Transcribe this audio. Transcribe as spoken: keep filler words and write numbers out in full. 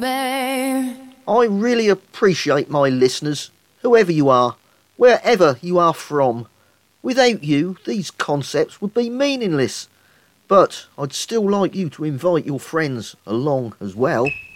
babe. I really appreciate my listeners, whoever you are, wherever you are from. Without you, these concepts would be meaningless. But I'd still like you to invite your friends along as well.